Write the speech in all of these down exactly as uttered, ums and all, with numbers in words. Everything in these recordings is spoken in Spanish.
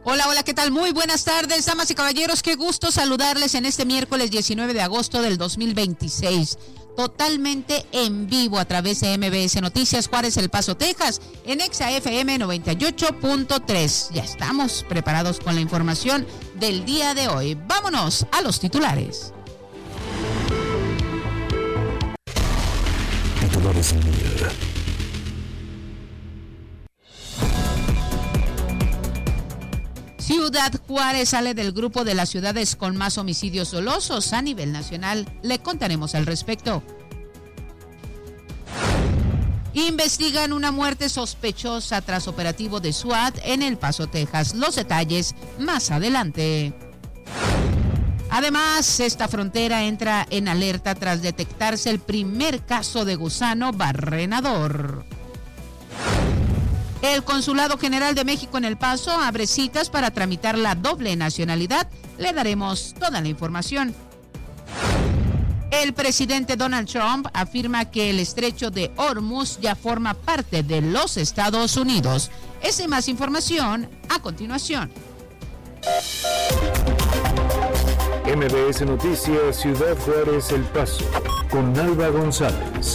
Hola, hola, ¿qué tal? Muy buenas tardes, damas y caballeros, qué gusto saludarles en este miércoles diecinueve de agosto del dos mil veintiséis. Totalmente en vivo a través de M B S Noticias Juárez, El Paso, Texas, en Exa F M noventa y ocho punto tres. Ya estamos preparados con la información del día de hoy. Vámonos a los titulares. Titulares del día. Ciudad Juárez sale del grupo de las ciudades con más homicidios dolosos a nivel nacional. Le contaremos al respecto. Investigan una muerte sospechosa tras operativo de SWAT en El Paso, Texas. Los detalles más adelante. Además, esta frontera entra en alerta tras detectarse el primer caso de gusano barrenador. El Consulado General de México en El Paso abre citas para tramitar la doble nacionalidad. Le daremos toda la información. El presidente Donald Trump afirma que el estrecho de Hormuz ya forma parte de los Estados Unidos. Esa y más información a continuación. M B S Noticias Ciudad Juárez, El Paso, con Alba González.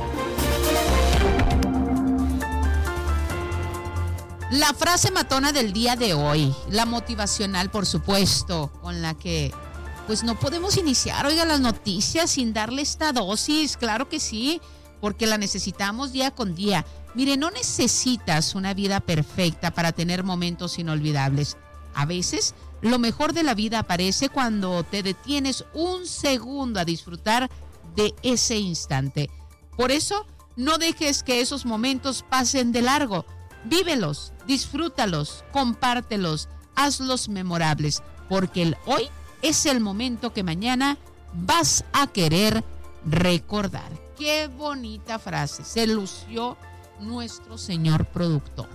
La frase matona del día de hoy, la motivacional, por supuesto, con la que pues no podemos iniciar, oiga, las noticias sin darle esta dosis, claro que sí, porque la necesitamos día con día. Mire, no necesitas una vida perfecta para tener momentos inolvidables. A veces, lo mejor de la vida aparece cuando te detienes un segundo a disfrutar de ese instante. Por eso, no dejes que esos momentos pasen de largo. Vívelos, disfrútalos, compártelos, hazlos memorables, porque el hoy es el momento que mañana vas a querer recordar. Qué bonita frase, se lució nuestro señor productor.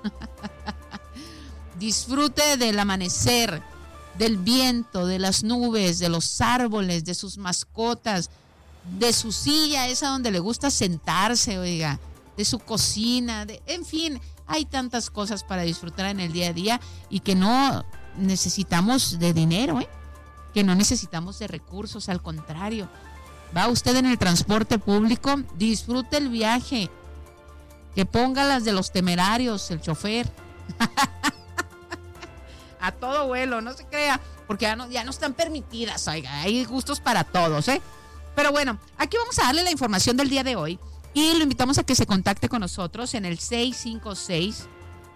Disfrute del amanecer, del viento, de las nubes, de los árboles, de sus mascotas, de su silla, esa donde le gusta sentarse, oiga, de su cocina, de, en fin, hay tantas cosas para disfrutar en el día a día y que no necesitamos de dinero, ¿eh? que no necesitamos de recursos, al contrario. Va usted en el transporte público, disfrute el viaje, que ponga las de los temerarios, el chofer. A todo vuelo, no se crea, porque ya no, ya no están permitidas, oiga, hay gustos para todos, ¿eh? Pero bueno, aquí vamos a darle la información del día de hoy. Y lo invitamos a que se contacte con nosotros en el seis cinco seis,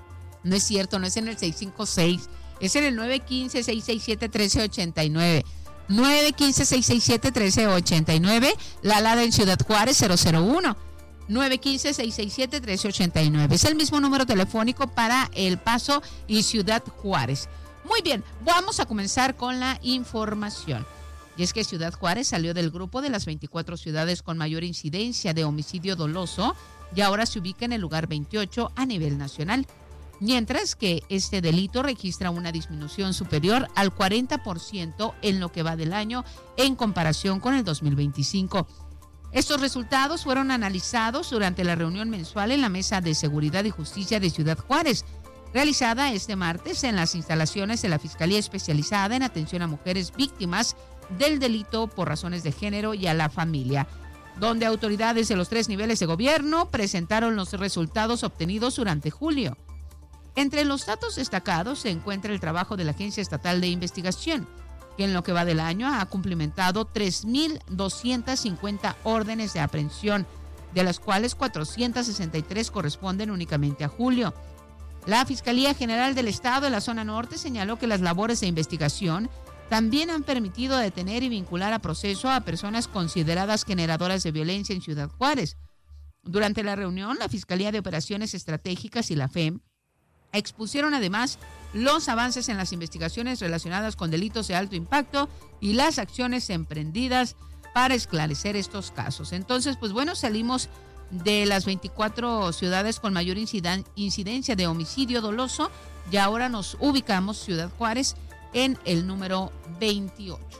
no es cierto, no es en el seis cinco seis, es en el nueve uno cinco, seis seis siete, uno tres ocho nueve, nueve uno cinco, seis seis siete, uno tres ocho nueve, la Alada en Ciudad Juárez cero cero uno, nueve uno cinco, seis seis siete, uno tres ocho nueve, es el mismo número telefónico para El Paso y Ciudad Juárez. Muy bien, vamos a comenzar con la información. Y es que Ciudad Juárez salió del grupo de las veinticuatro ciudades con mayor incidencia de homicidio doloso y ahora se ubica en el lugar veintiocho a nivel nacional, mientras que este delito registra una disminución superior al cuarenta por ciento en lo que va del año en comparación con el dos mil veinticinco. Estos resultados fueron analizados durante la reunión mensual en la Mesa de Seguridad y Justicia de Ciudad Juárez, realizada este martes en las instalaciones de la Fiscalía Especializada en Atención a Mujeres Víctimas del Delito por Razones de Género y a la Familia, donde autoridades de los tres niveles de gobierno presentaron los resultados obtenidos durante julio. Entre los datos destacados se encuentra el trabajo de la Agencia Estatal de Investigación, que en lo que va del año ha cumplimentado tres mil doscientas cincuenta órdenes de aprehensión, de las cuales cuatrocientas sesenta y tres corresponden únicamente a julio. La Fiscalía General del Estado de la Zona Norte señaló que las labores de investigación también han permitido detener y vincular a proceso a personas consideradas generadoras de violencia en Ciudad Juárez. Durante la reunión, la Fiscalía de Operaciones Estratégicas y la F E M expusieron además los avances en las investigaciones relacionadas con delitos de alto impacto y las acciones emprendidas para esclarecer estos casos. Entonces, pues bueno, salimos de las veinticuatro ciudades con mayor incidencia de homicidio doloso y ahora nos ubicamos, Ciudad Juárez, en el número veintiocho.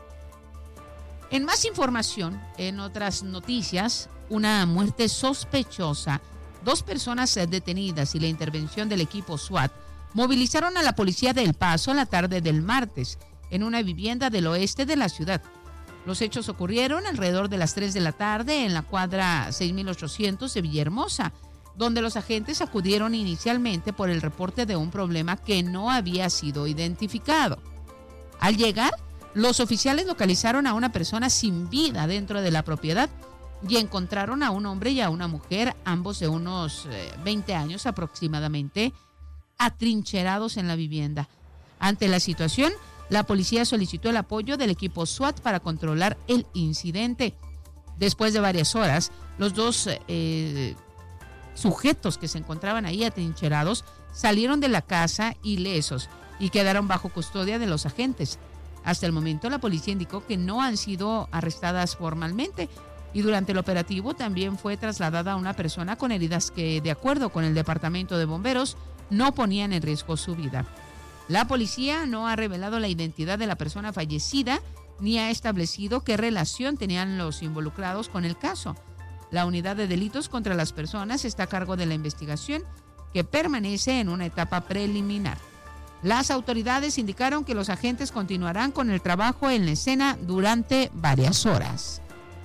En más información, en otras noticias, una muerte sospechosa, dos personas detenidas y la intervención del equipo SWAT movilizaron a la policía de El Paso la tarde del martes en una vivienda del oeste de la ciudad. Los hechos ocurrieron alrededor de las tres de la tarde en la cuadra seis mil ochocientos de Villahermosa, donde los agentes acudieron inicialmente por el reporte de un problema que no había sido identificado. Al llegar, los oficiales localizaron a una persona sin vida dentro de la propiedad y encontraron a un hombre y a una mujer, ambos de unos eh, veinte años aproximadamente, atrincherados en la vivienda. Ante la situación, la policía solicitó el apoyo del equipo SWAT para controlar el incidente. Después de varias horas, los dos eh, sujetos que se encontraban ahí atrincherados salieron de la casa ilesos y quedaron bajo custodia de los agentes. Hasta el momento, la policía indicó que no han sido arrestadas formalmente y durante el operativo también fue trasladada una persona con heridas que, de acuerdo con el Departamento de Bomberos, no ponían en riesgo su vida. La policía no ha revelado la identidad de la persona fallecida ni ha establecido qué relación tenían los involucrados con el caso. La unidad de delitos contra las personas está a cargo de la investigación, que permanece en una etapa preliminar. Las autoridades indicaron que los agentes continuarán con el trabajo en la escena durante varias horas.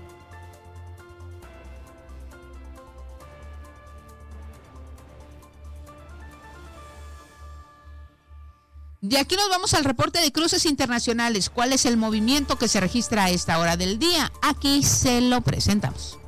De aquí nos vamos al reporte de cruces internacionales. ¿Cuál es el movimiento que se registra a esta hora del día? Aquí se lo presentamos.